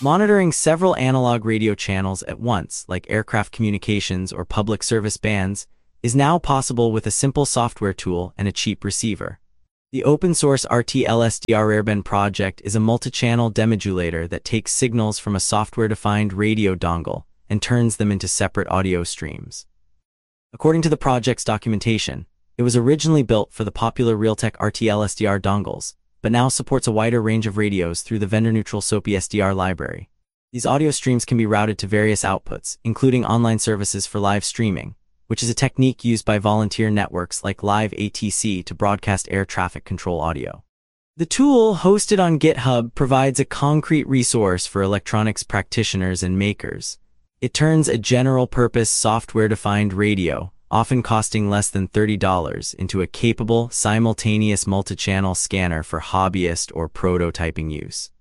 Monitoring several analog radio channels at once, like aircraft communications or public service bands, is now possible with a simple software tool and a cheap receiver. The open-source RTLSDR Airband project is a multi-channel demodulator that takes signals from a software-defined radio dongle and turns them into separate audio streams. According to the project's documentation, it was originally built for the popular Realtek RTLSDR dongles, but now supports a wider range of radios through the vendor-neutral SOPI SDR library. These audio streams can be routed to various outputs, including online services for live streaming, which is a technique used by volunteer networks like Live ATC to broadcast air traffic control audio. The tool, hosted on GitHub, provides a concrete resource for electronics practitioners and makers. It turns a general-purpose software-defined radio, often costing less than $30, into a capable, simultaneous multi-channel scanner for hobbyist or prototyping use.